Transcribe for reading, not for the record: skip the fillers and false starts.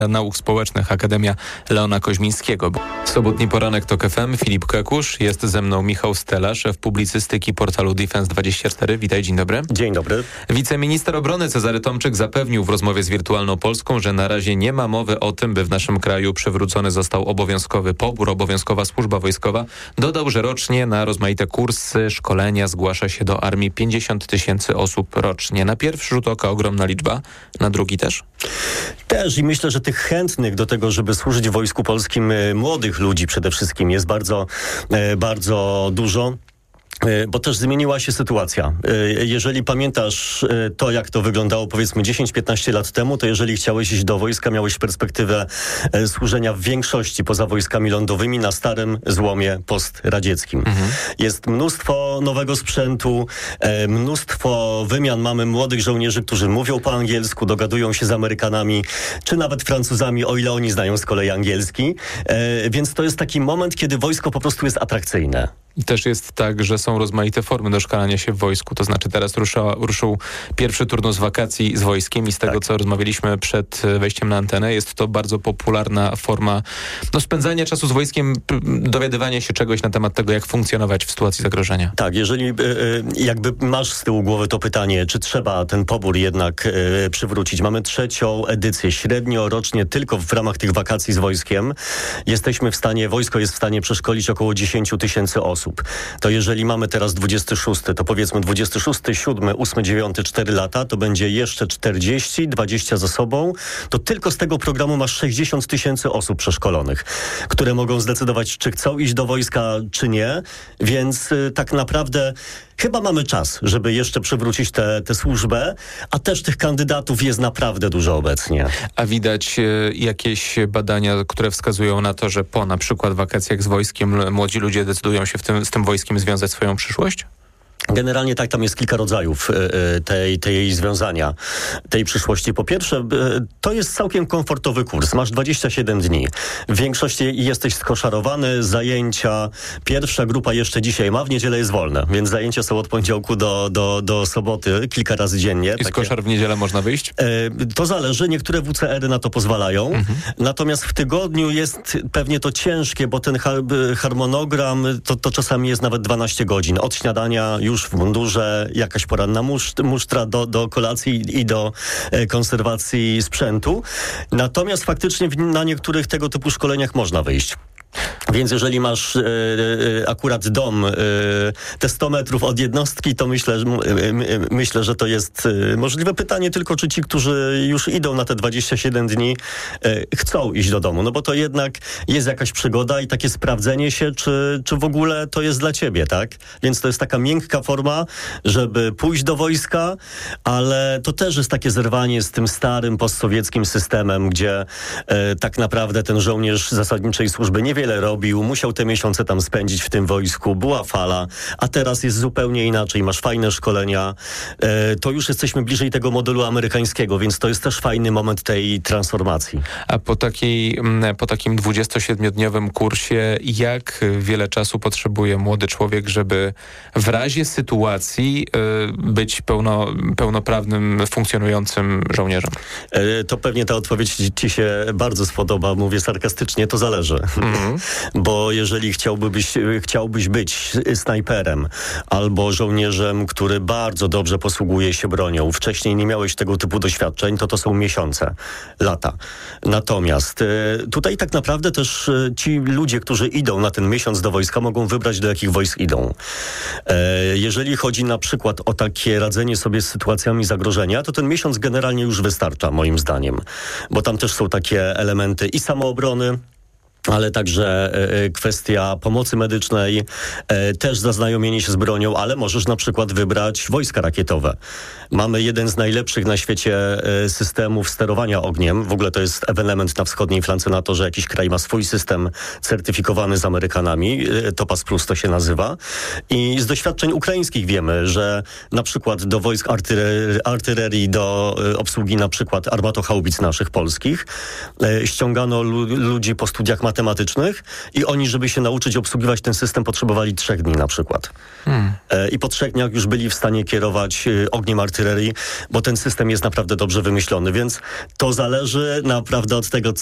Nauk Społecznych Akademia Leona Koźmińskiego. Sobotni poranek TOK FM, Filip Kekusz, jest ze mną Michał Stela, szef publicystyki portalu Defense24. Witaj, dzień dobry. Dzień dobry. Wiceminister obrony Cezary Tomczyk zapewnił w rozmowie z Wirtualną Polską, że na razie nie ma mowy o tym, by w naszym kraju przywrócony został obowiązkowy pobór, obowiązkowa służba wojskowa. Dodał, że rocznie na rozmaite kursy, szkolenia zgłasza się do armii 50 000 osób rocznie. Na pierwszy rzut oka ogromna liczba, na drugi też? Też i myślę, że tych chętnych do tego, żeby służyć w Wojsku Polskim, młodych ludzi przede wszystkim jest bardzo dużo. Bo też zmieniła się sytuacja. Jeżeli pamiętasz to, jak to wyglądało powiedzmy 10-15 lat temu, to jeżeli chciałeś iść do wojska, miałeś perspektywę służenia w większości poza wojskami lądowymi na starym złomie postradzieckim. Jest mnóstwo nowego sprzętu, mnóstwo wymian. Mamy młodych żołnierzy, którzy mówią po angielsku, dogadują się z Amerykanami, czy nawet Francuzami, o ile oni znają z kolei angielski. Więc to jest taki moment, kiedy wojsko po prostu jest atrakcyjne. I też jest tak, że są rozmaite formy doszkalania się w wojsku. To znaczy teraz ruszył pierwszy turnus wakacji z wojskiem i z tego, co rozmawialiśmy przed wejściem na antenę, jest to bardzo popularna forma spędzania czasu z wojskiem, dowiadywania się czegoś na temat tego, jak funkcjonować w sytuacji zagrożenia. Tak, jeżeli jakby masz z tyłu głowy to pytanie, czy trzeba ten pobór jednak przywrócić. Mamy 3. edycję, średnio rocznie tylko w ramach tych wakacji z wojskiem wojsko jest w stanie przeszkolić około 10 000 osób. To jeżeli mamy teraz 26, to powiedzmy 26, 7, 8, 9, 4 lata, to będzie jeszcze 40, 20 za sobą. To tylko z tego programu masz 60 000 osób przeszkolonych, które mogą zdecydować, czy chcą iść do wojska, czy nie. Więc tak naprawdę chyba mamy czas, żeby jeszcze przywrócić tę służbę, a też tych kandydatów jest naprawdę dużo obecnie. A widać jakieś badania, które wskazują na to, że po na przykład wakacjach z wojskiem młodzi ludzie decydują się z tym wojskiem związać swoją przyszłość? Generalnie tak, tam jest kilka rodzajów tej związania, tej przyszłości. Po pierwsze, to jest całkiem komfortowy kurs. Masz 27 dni. W większości jesteś skoszarowany, zajęcia. Pierwsza grupa jeszcze dzisiaj ma, w niedzielę jest wolne, więc zajęcia są od poniedziałku do soboty, kilka razy dziennie. I z koszar w niedzielę można wyjść? To zależy, niektóre WCR-y na to pozwalają. Natomiast w tygodniu jest pewnie to ciężkie, bo ten harmonogram to czasami jest nawet 12 godzin. Od śniadania już w mundurze, jakaś poranna musztra do kolacji i do konserwacji sprzętu. Natomiast faktycznie na niektórych tego typu szkoleniach można wyjść. Więc jeżeli masz akurat dom te 100 metrów od jednostki, to myślę, że to jest możliwe. Pytanie tylko, czy ci, którzy już idą na te 27 dni, chcą iść do domu. No bo to jednak jest jakaś przygoda i takie sprawdzenie się, czy w ogóle to jest dla ciebie, tak? Więc to jest taka miękka forma, żeby pójść do wojska, ale to też jest takie zerwanie z tym starym postsowieckim systemem, gdzie tak naprawdę ten żołnierz zasadniczej służby niewiele robił, musiał te miesiące tam spędzić w tym wojsku, była fala, a teraz jest zupełnie inaczej, masz fajne szkolenia, to już jesteśmy bliżej tego modelu amerykańskiego, więc to jest też fajny moment tej transformacji. A po takim 27-dniowym kursie, jak wiele czasu potrzebuje młody człowiek, żeby w razie sytuacji być pełnoprawnym, funkcjonującym żołnierzem? To pewnie ta odpowiedź ci się bardzo spodoba, mówię sarkastycznie, to zależy. Bo jeżeli chciałbyś być snajperem albo żołnierzem, który bardzo dobrze posługuje się bronią, wcześniej nie miałeś tego typu doświadczeń, to są miesiące, lata. Natomiast tutaj tak naprawdę też ci ludzie, którzy idą na ten miesiąc do wojska, mogą wybrać, do jakich wojsk idą. Jeżeli chodzi na przykład o takie radzenie sobie z sytuacjami zagrożenia, to ten miesiąc generalnie już wystarcza, moim zdaniem. Bo tam też są takie elementy i samoobrony, ale także kwestia pomocy medycznej, też zaznajomienie się z bronią, ale możesz na przykład wybrać wojska rakietowe. Mamy jeden z najlepszych na świecie systemów sterowania ogniem. W ogóle to jest ewenement na wschodniej flance NATO, że jakiś kraj ma swój system certyfikowany z Amerykanami. Topaz Plus to się nazywa. I z doświadczeń ukraińskich wiemy, że na przykład do wojsk artylerii, do obsługi na przykład armatochaubic naszych polskich ściągano ludzi po studiach matematycznych i oni, żeby się nauczyć obsługiwać ten system, potrzebowali 3 dni na przykład. I po 3 dniach już byli w stanie kierować ogniem artylerii, bo ten system jest naprawdę dobrze wymyślony, więc to zależy naprawdę od tego,